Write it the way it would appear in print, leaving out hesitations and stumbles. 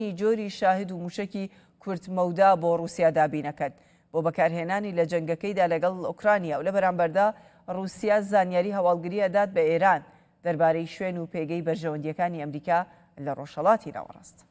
جۆری شاهد و موشکی کورتمەودا بۆ رووسیا دابینەکەن بۆ بەکارهێنانی لە جەنگەکەیدا لەگەڵ ئوکرانیا و لە بەرامبەردا رووسیا زانیاری هەواڵگریە دات بە ئێران دەربارەی شوێن و پێگەی بەرژەوەندیەکانی ئەمریکا لە ڕۆژهەڵاتی ناوەڕاست.